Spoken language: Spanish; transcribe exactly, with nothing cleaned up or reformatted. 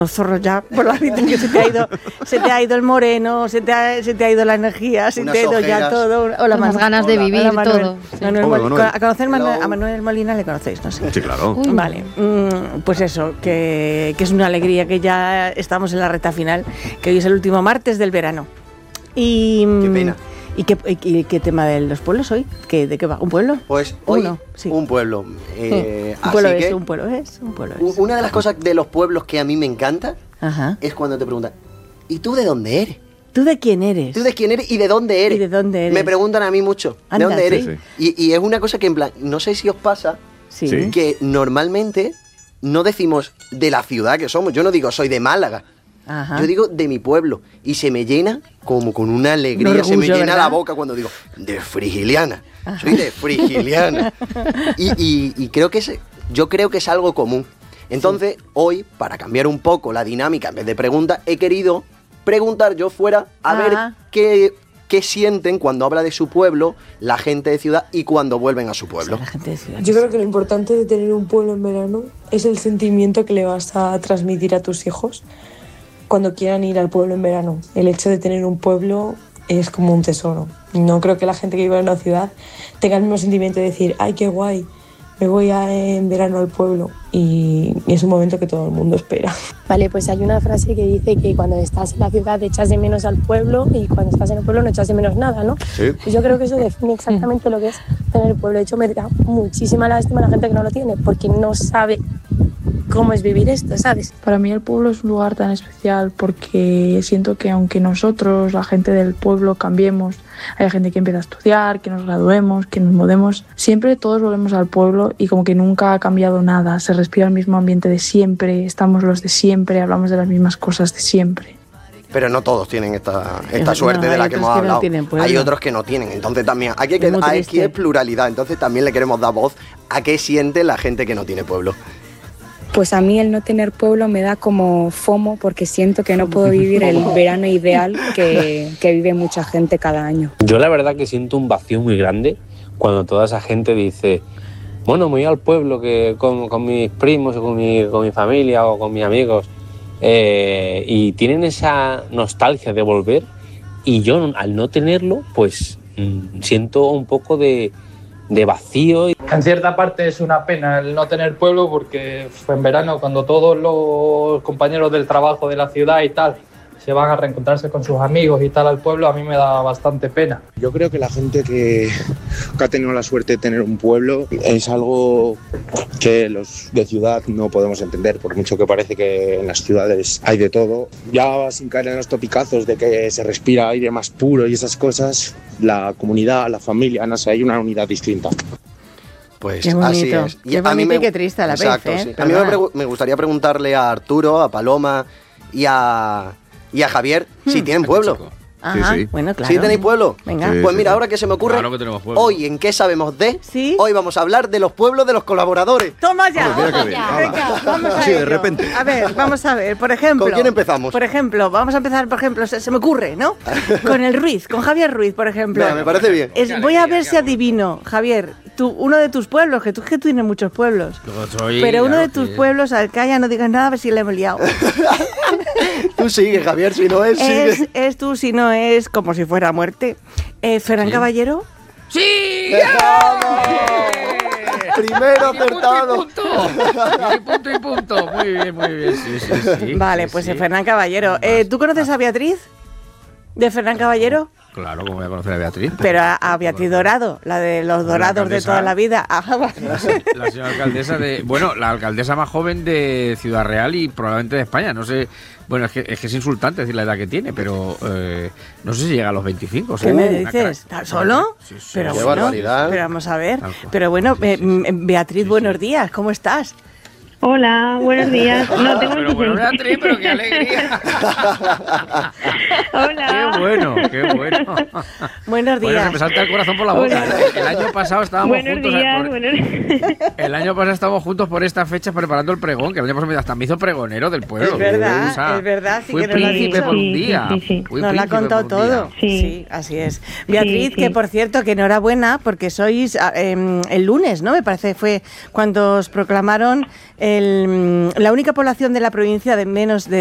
Los zorros ya, por la vida que se te ha ido, se te ha ido el moreno, se te ha, se te ha ido la energía, se Unas te ha ido ojeras. ya todo. Hola, Unas Manu. ganas de Hola. vivir, Hola, Manuel. todo. Sí. Manuel Hola, Mol- Manuel. ¿A conocer Manuel- Hello. a Manuel Molina le conocéis? No sé. Sí, claro. Uy. Vale, mm, pues eso, que, que es una alegría que ya estamos en la recta final, que hoy es el último martes del verano. Y, Qué pena. ¿Y qué, y- y qué tema de los pueblos hoy? ¿Qué, ¿De qué va? ¿Un pueblo? Pues hoy, Uno, sí. un pueblo. Eh, un pueblo así es, que, un pueblo es, un pueblo u- es. una de las cosas de los pueblos que a mí me encanta Ajá. es cuando te preguntan, ¿y tú de dónde eres? ¿Tú de quién eres? ¿Tú de quién eres y de dónde eres? ¿Y de dónde eres? Me preguntan a mí mucho, Anda, ¿de dónde eres? sí, Y, y es una cosa que en plan, no sé si os pasa, Sí. Sí. que normalmente no decimos de la ciudad que somos. Yo no digo soy de Málaga. Ajá. Yo digo de mi pueblo. Y se me llena como con una alegría. Un se me orgullo, llena ¿verdad? la boca cuando digo de Frigiliana. Soy de Frigiliana. y, y- y creo que es, yo creo que es algo común. Entonces, hoy, para cambiar un poco la dinámica, en vez de preguntas, he querido preguntar yo fuera a Ajá. ver qué, qué sienten cuando habla de su pueblo la gente de ciudad y cuando vuelven a su pueblo. La gente de ciudad. Yo creo que lo importante de tener un pueblo en verano es el sentimiento que le vas a transmitir a tus hijos cuando quieran ir al pueblo en verano. El hecho de tener un pueblo es como un tesoro. No creo que la gente que vive en una ciudad tenga el mismo sentimiento de decir, ay, qué guay, me voy a, en verano al pueblo. Y, y es un momento que todo el mundo espera. Vale, pues hay una frase que dice que cuando estás en la ciudad echas de menos al pueblo y cuando estás en el pueblo no echas de menos nada, ¿no? Sí. Pues yo creo que eso define exactamente lo que es tener el pueblo. De hecho, me da muchísima lástima a la gente que no lo tiene porque no sabe cómo es vivir esto, ¿sabes? Para mí el pueblo es un lugar tan especial porque siento que aunque nosotros, la gente del pueblo, cambiemos, hay gente que empieza a estudiar, que nos graduemos, que nos mudemos, siempre todos volvemos al pueblo y como que nunca ha cambiado nada, se respira el mismo ambiente de siempre, estamos los de siempre, hablamos de las mismas cosas de siempre. Pero no todos tienen esta, esta No, suerte de hay la que otros hemos que no hablado. tienen pueblo. Hay otros que no tienen. Entonces también aquí, hay que, Es muy aquí triste. es pluralidad. Entonces también le queremos dar voz a qué siente la gente que no tiene pueblo. Pues a mí el no tener pueblo me da como FOMO porque siento que no puedo vivir el verano ideal que, que vive mucha gente cada año. Yo la verdad que siento un vacío muy grande cuando toda esa gente dice, bueno, me voy al pueblo que con, con mis primos o con mi, con mi familia o con mis amigos eh, y tienen esa nostalgia de volver y yo al no tenerlo pues mm, siento un poco de, de vacío. En cierta parte es una pena el no tener pueblo porque fue en verano cuando todos los compañeros del trabajo de la ciudad y tal se van a reencontrarse con sus amigos y tal al pueblo, a mí me da bastante pena. Yo creo que la gente que, que ha tenido la suerte de tener un pueblo es algo que los de ciudad no podemos entender, por mucho que parece que en las ciudades hay de todo. Ya sin caer en los topicazos de que se respira aire más puro y esas cosas, la comunidad, la familia, no sé, hay una unidad distinta. Pues Qué bonito, así es. qué a mí bonito me, y qué triste a la exacto, vez, ¿eh? sí. A mí me, Perdona. pregu- me gustaría preguntarle a Arturo, a Paloma y a, y a Javier si tienen pueblo. Ajá, Sí, sí. bueno, claro. ¿Sí tenéis pueblo? Venga. Sí. Pues mira, ahora que se me ocurre, Claro que tenemos pueblo. hoy en ¿Qué sabemos de? Sí. Hoy vamos a hablar de los pueblos de los colaboradores. Toma ya. Hombre, mira qué bien. Venga, vamos a Sí, de ello. repente. A ver, vamos a ver, por ejemplo. ¿Con quién empezamos? Por ejemplo, vamos a empezar, por ejemplo, se, se me ocurre, ¿no? Con el Ruiz, con Javier Ruiz, por ejemplo. Venga, me parece bien. Es- voy a ver si adivino, Javier, tú, uno de tus pueblos, que tú que tú tienes muchos pueblos. Yo soy, Pero uno claro, de tus que- pueblos, Alcaya, no digas nada, a ver si le hemos liado. Tú sigue, Javier, si no es, es, sigue. es tú, si no es como si fuera muerte. Eh, Ferran Caballero. ¡Sí! Primero acertado. Punto y punto. Y punto y punto. Muy bien, muy bien. Sí, sí, sí. Vale, Sí, pues sí. eh, Ferran Caballero. Eh, ¿Tú conoces a Beatriz? ¿De Ferran Caballero? Claro, como voy a conocer a Beatriz. Pero a, a Beatriz Dorado, la de los La dorados de alcaldesa. toda la vida. Ajá, vale. La señora alcaldesa de. Bueno, la alcaldesa más joven de Ciudad Real y probablemente de España. No sé. Bueno, es que es, que es insultante decir la edad que tiene, pero eh, no sé si llega a los veinticinco. ¿Qué ¿sí? me Una dices? crack. ¿Solo? Sí, sí. Pero Qué bueno, barbaridad. pero vamos a ver. Tal cual. Pero bueno, Sí, eh, sí. mm, Beatriz, buenos días, ¿cómo estás? Hola, buenos días. No tengo Pero bueno, Beatriz, pero qué alegría. Hola. Qué bueno, qué bueno. Buenos Bueno, se días. me salta el corazón por la boca. Hola. El año pasado estábamos Buenos juntos. días, por- buenos El año pasado estábamos juntos por esta fecha preparando el pregón, que el año pasado me- hasta me hizo pregonero del pueblo. Es verdad, O sea, es verdad, sí fui que nos lo ha príncipe dicho. por un Sí, día. sí, sí, sí. Fui Nos lo ha príncipe contado por un día. todo. Sí. Sí. así es. Beatriz, Sí, que sí. por cierto, que enhorabuena, porque sois ah, em, el lunes, ¿no? Me parece fue cuando os proclamaron el, la única población de la provincia de menos de